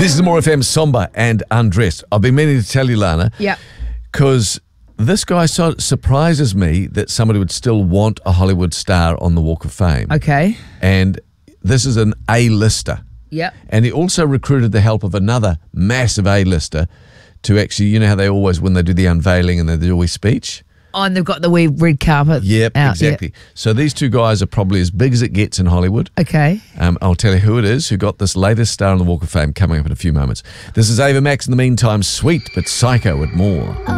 This is More FM, Somber and Undressed. I've been meaning to tell you, Lana. Yeah. Because this guy surprises me that somebody would still want a Hollywood star on the Walk of Fame. Okay. And this is an A-lister. Yep. And he also recruited the help of another massive A-lister to actually, you know how they always, when they do the unveiling and they do a wee speech? Oh, and they've got the wee red carpet. Yep, out. exactly. Yep. So these two guys are probably as big as it gets in Hollywood. Okay. I'll tell you who it is who got this latest star on the Walk of Fame coming up in a few moments. This is Ava Max. In the meantime, Sweet but Psycho with more.